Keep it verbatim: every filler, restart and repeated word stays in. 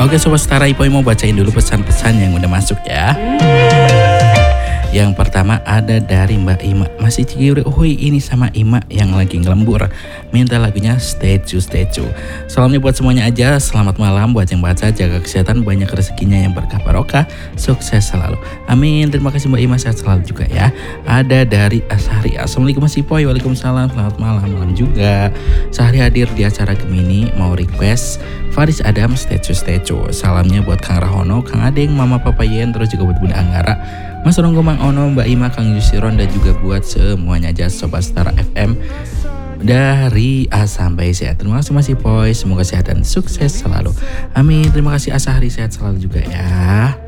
Oke Sobat Setara, Ipoi mau bacain dulu pesan-pesan yang udah masuk ya. Yang pertama ada dari Mbak Ima. Masih Cikiuri, uhui ini sama Ima yang lagi ngelembur. Minta lagunya Statue Statue. Salamnya buat semuanya aja. Selamat malam buat yang baca. Jaga kesehatan, banyak rezekinya yang berkah barokah. Sukses selalu. Amin. Terima kasih Mbak Ima, sehat selalu juga ya. Ada dari Asari. Assalamualaikum Mas Ipoi. Waalaikumsalam. Selamat malam. Malam juga. Sehari hadir di acara Gemini. Mau request Faris Adam Statue Statue. Salamnya buat Kang Rahono, Kang Adeng, Mama Papa Yen, terus juga buat Bunda Anggara, Mas Ronggo, Mang Ono, Mbak Ima, Kang Yusiron, dan juga buat semuanya aja Sobat Setara F M dari A sampai Z. Terima kasih Mas Ipoi, semoga sehat dan sukses selalu. Amin. Terima kasih Asahri, sehat selalu juga ya.